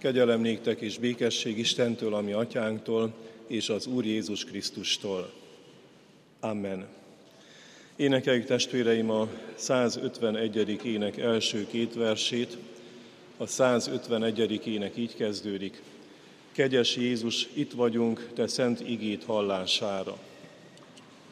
Kegyelem néktek és békesség Istentől, a mi atyánktól, és az Úr Jézus Krisztustól. Amen. Énekeljük, testvéreim, a 151. ének első két versét. A 151. ének így kezdődik. Kegyes Jézus, itt vagyunk, te szent igéd hallására.